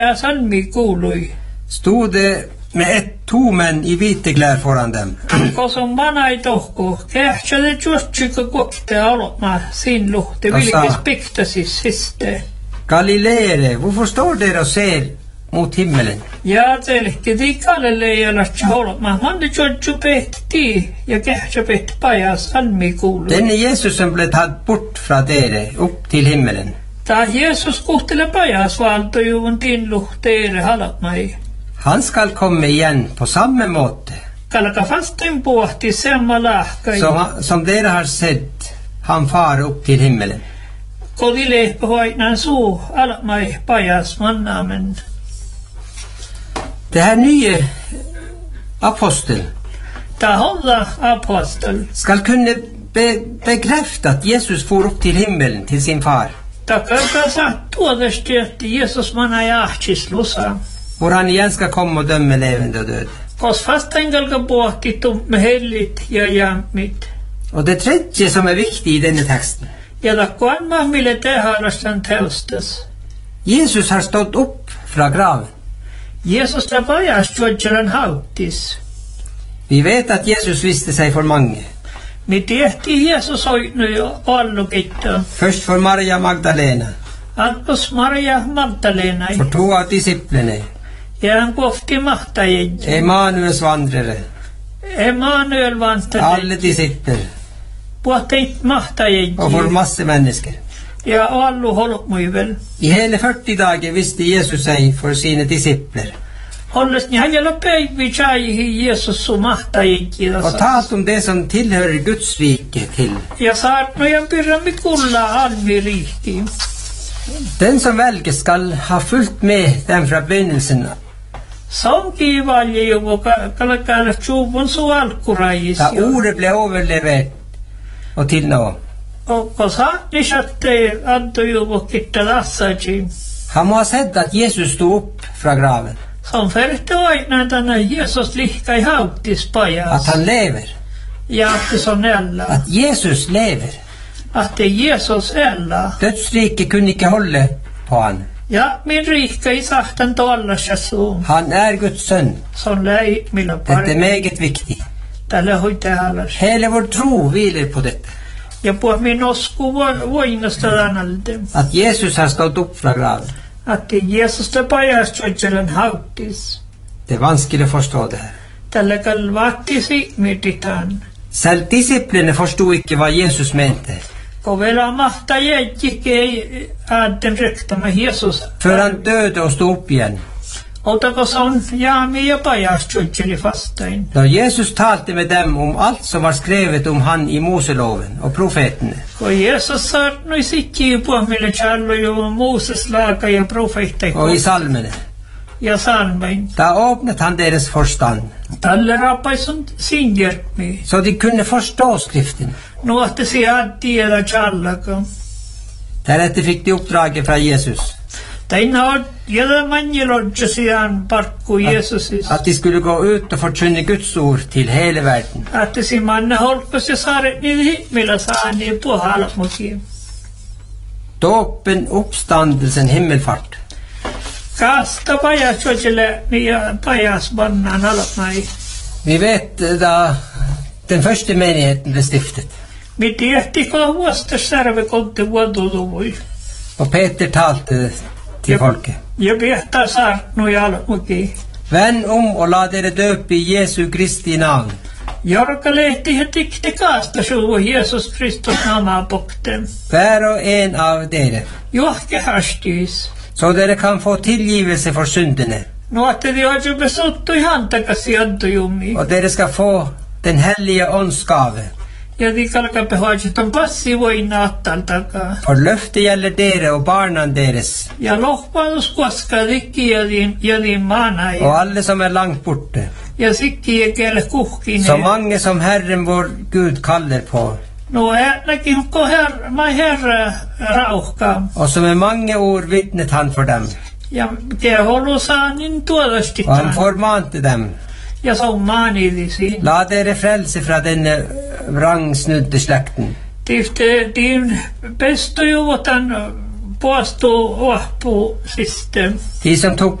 salmi kuului. Stod det med to menn i hvite klær foran dem. Koska mana ei tohku. Kähtsä juotsika kokte aloma sin luhte. Vilkis piktasis siste. Galileere, hvorfor står dere og ser mot himmelen? Ja telkki tikalelle ja latsa aloma. Hande juotsu pehti ja kähtsä pehti paja salmi kuului. Denne Jesus som ble tatt bort fra dere, opp til himmelen. Ta Jesus kuhtele pajas valtojuvun tin luhteere halapmai. Han skal komme igjen på samme måte. Kalka fastin pohti samma lahkai. Som dere har sett han fare opp til himmelen. Kodile hoinan suu alapmai pajas mannamen. Det her nye apostel Ta hålla apostel. skal kunne bekrefte at Jesus for opp til himmelen til sin far. Ta kalka satt tuodesti, että Jesus manna jahtislusa. Hvor han igjen skal komme og dømme levende og døde. Kos fastain kalka pohti tumme hellit ja jammit. Og det tredje som er viktig i denne teksten. Ja takkuan mahmille teharastan teustas. Jesus har stått opp fra graven. Jesus ta pajas juodjaran hauttis. Vi vet at Jesus viste seg for mange. Me tehti Jesus oinu jo allukitta. Først for Maria Magdalena, Antos Maria Magdalena. for to av disiplene, Ja han kofti mahtajid. Emanuels vandrere, Emanuel vantajid. alle disipler, Puhteit mahtajid. og for masse mennesker. Ja allu holkmuivel. I hele 40 dager visste Jesus seg for sine disipler, Ollesni hajalla päivi chaihi Jesus su mahtajid. og talt om det som tilhører Guds rike til. Ja saarnojan pirrammi kulla almi rihti. Den som velger skal ha fulgt med dem fra begynnelsen, Sonki valje jo kalakala chuvun su alkurajis. da ordet ble overlevert og til nå. Og kosaatni satte anto jo kitta lassaji. Han må ha sett at Jesus stod opp fra graven, Som färte aina tänä Jesus lihkai hauttis at pajas. han lever, Ja att som ella. at Jesus lever. Att det Jesus ella. Dødsriket kunne ikke holde på han. Ja min rika i sahtan tollassa suun. Han er Guds sønn. Som läi millä Dette er pari. meget viktig. Tällä hoitaa alas. Hele vår tro hviler på dette. Ja på min osku voinasta tänältä. At Jesus har stått opp fra graven. Att Jesus te pajas tjoitselen hauttis. Det er vanskelig å forstå det her. Tällä kalvattisi mititan. Selv disiplene forstod ikke hva Jesus mente, Kun vielä mahtaa jättikei aadden rektama Jesus. før han døde og stod opp igjen. Otako on jaami ja pajas tjoitseli fastain. Da Jesus talte med dem om alt som var skrevet om han i Moseloven og profetene, Kun Jesus saarnoi sikki puhmille challo jo Moses laaka ja profeettai. og i salmene, Ja salmein. da åpnet han deres forstand, Tällä rapaisun sinjermi. så de kunne forstå Skriften. Nuohtesi tiedä challaka. Deretter fikk de oppdraget fra Jesus, Teina on jätä manjelodjasian parkku Jesusis. at de skulle gå ut og forkynne Guds ord til hele verden. Että si manne holkos ja saaret niihin millä saani puhalmuki. Dåpen, oppstandelsen, himmelfart. Kasta pajas tjoitsele ja pajas bannan alapmai. Vi vet da den første menigheten ble stiftet, Me tiehtikö vuosta särve kontti vuotutuvui. og Peter talte til folket. Ja piehtaa saarnui almuki. Vend om og la dere døpe i Jesu Kristi navn, Jorka lehti he tikti kaasta suu Jesus Kristus namaa pokten. hver og en av dere, Johke hastis. så dere kan få tilgivelse for syndene, Nuotte di oju besuttu ihan takasi antujumi. og dere skal få den hellige ånds gave. Ja di kalkape hoiseton passi voina attal takaa. For løftet gjelder dere og barna deres, Ja lohpaus koska rikki ja din maanai. og alle som er langt borte, Ja sikki ja kelle kuhkine. så mange som Herren vår Gud kaller på, No hernakin ko herra rauhka. og som med mange ord vitnet han for dem, Ja te holusaanin tuodasti. og han formante dem. Ja se on maanidisi. La dere frelse fra denne vrangsnudde slekten. Din besto juotan påstå och på system. De som tok